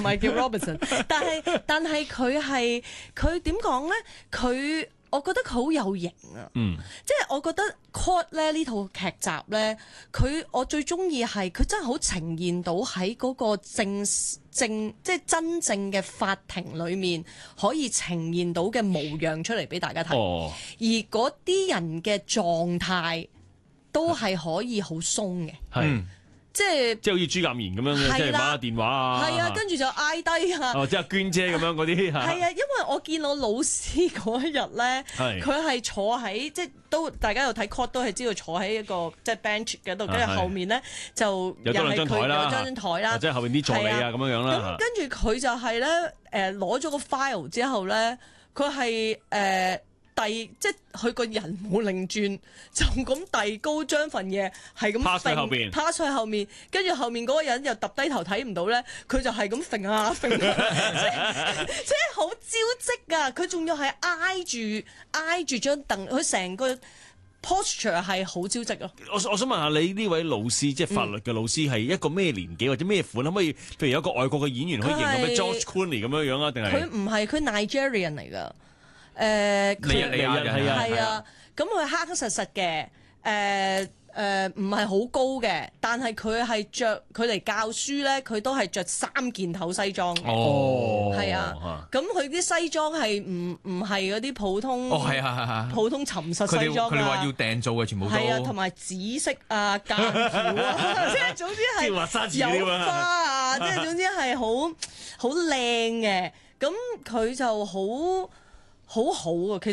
係叫 Robinson，但係佢點講咧？我覺得佢好有型啊！即係我覺得 Court 咧呢套劇集咧，我最中意係佢真係好呈現到喺嗰個即係真正嘅法庭裏面可以呈現到嘅模樣出嚟俾大家睇，而嗰啲人嘅狀態都係可以好鬆嘅。即係好似朱鑑賢咁樣，即係玩下電話啊， 係啊，跟住就嗌低啊， 即係阿娟姐咁樣嗰啲係啊，因為我見我老師嗰一日咧，佢係坐喺即係都大家有睇 court 都係知道坐喺一個即係 bench 嗰度，跟住後面咧就有兩張台啦， 有張台啦， 即係後面啲助理啊咁樣啦。 咁跟住佢就係咧攞咗個 file 之後咧，佢係即係佢個人冇擰轉，就咁遞高將份嘢，係咁趴喺後面，跟住後面嗰個人又揼低頭睇唔到咧，佢就係咁揈下揈下，即係好招積啊！佢仲要係挨住張凳，佢成個 posture 係好招積咯。 我想問下你呢位老師，即係法律嘅老師，係一個咩年紀或者咩款？可唔可以譬如有一個外國嘅演員可以形容咩 George Clooney 咁樣啊？定係佢唔係，佢 Nigerian 嚟㗎。 係啊，咁佢黑黑實實嘅，唔係好高嘅，但係佢係着佢嚟教書咧，佢都係着3件頭西裝嘅。係啊，咁佢啲西裝係唔係嗰啲普通普通沉實西裝啊？ 佢哋話要訂做嘅，全部都係啊，同埋紫色啊、間條啊，即係總之係有花啊，即係總之係好靚嘅。咁佢就好啊，其實。